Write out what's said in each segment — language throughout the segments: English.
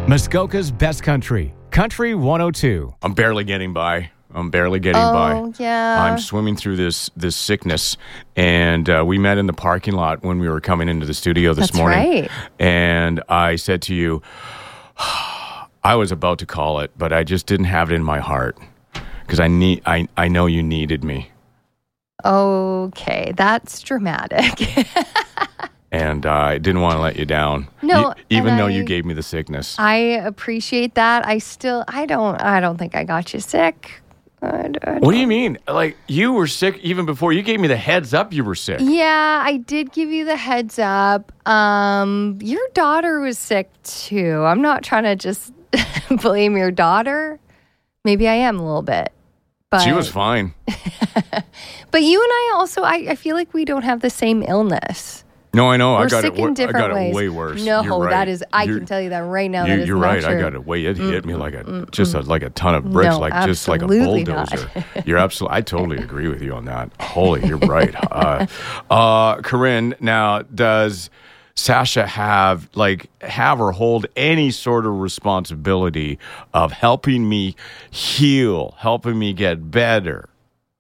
Muskoka's best country, Country 102. I'm barely getting by. Oh, yeah. I'm swimming through this sickness, and we met in the parking lot when we were coming into the studio this morning. Right. And I said to you, I was about to call it, but I just didn't have it in my heart because I know you needed me. Okay, that's dramatic. And I didn't want to let you down. No, even though you gave me the sickness. I appreciate that. I don't think I got you sick. What do you mean? Like, you were sick even before you gave me the heads up you were sick. Yeah, I did give you the heads up. Your daughter was sick too. I'm not trying to just blame your daughter. Maybe I am a little bit. But she was fine. But you and I also, I feel like we don't have the same illness. No, I know. We're I got sick in different ways. it way worse. No, You're right. that is. I can tell you that right now. That is you're not right. true. I got it way. It hit me like a ton of bricks, No, just like a absolutely bulldozer. not. You're absolutely. I totally agree with you on that. Holy, you're right. Corinne, now does Sasha have or hold any sort of responsibility of helping me heal, helping me get better?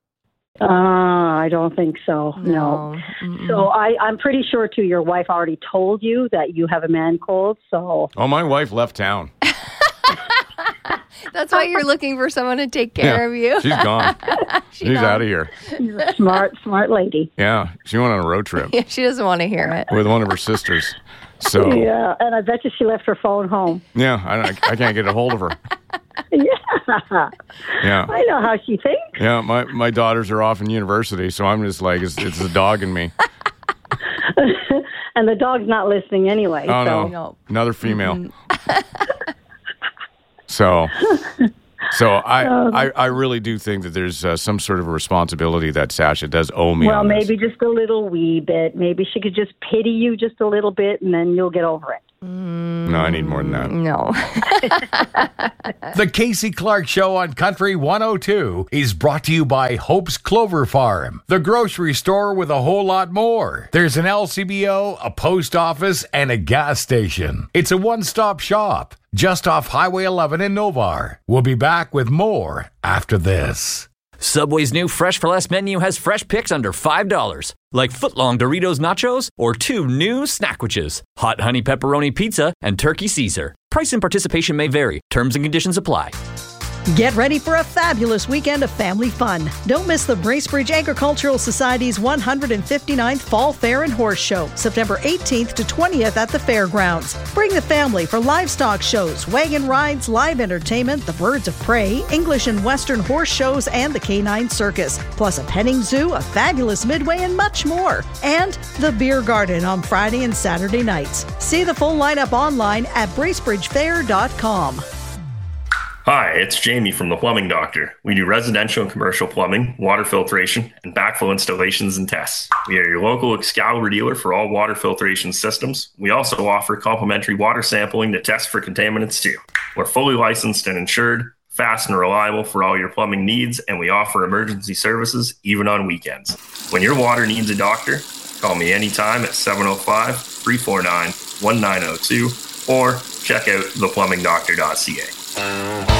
I don't think so. No. So I'm pretty sure, too, your wife already told you that you have a man cold, so... Oh, my wife left town. That's why you're looking for someone to take care of you. She's gone. She's out of here. She's a smart lady. Yeah, she went on a road trip. Yeah, she doesn't want to hear it. With one of her sisters. So yeah, and I bet you she left her phone home. Yeah, I can't get a hold of her. Yeah. I know how she thinks. Yeah, my daughters are off in university, so I'm just like, it's the dog in me. And the dog's not listening anyway. Oh, so. no. Another female. So I really do think that there's some sort of a responsibility that Sasha does owe me. Well, on this. maybe just a little wee bit. Maybe she could just pity you just a little bit, and then you'll get over it. No, I need more than that. No. The Casey Clark Show on Country 102 is brought to you by Hope's Clover Farm, the grocery store with a whole lot more. There's an LCBO, a post office, and a gas station. It's a one-stop shop just off Highway 11 in Novar. We'll be back with more after this. Subway's new Fresh for Less menu has fresh picks under $5, like footlong Doritos Nachos or 2 new Snackwitches, Hot Honey Pepperoni Pizza, and Turkey Caesar. Price and participation may vary. Terms and conditions apply. Get ready for a fabulous weekend of family fun. Don't miss the Bracebridge Agricultural Society's 159th Fall Fair and Horse Show, September 18th to 20th at the fairgrounds. Bring the family for livestock shows, wagon rides, live entertainment, the Birds of Prey, English and Western horse shows, and the Canine Circus, plus a petting zoo, a fabulous midway, and much more. And the Beer Garden on Friday and Saturday nights. See the full lineup online at bracebridgefair.com. Hi, it's Jamie from The Plumbing Doctor. We do residential and commercial plumbing, water filtration, and backflow installations and tests. We are your local Excalibur dealer for all water filtration systems. We also offer complimentary water sampling to test for contaminants too. We're fully licensed and insured, fast and reliable for all your plumbing needs, and we offer emergency services even on weekends. When your water needs a doctor, call me anytime at 705-349-1902 or check out theplumbingdoctor.ca.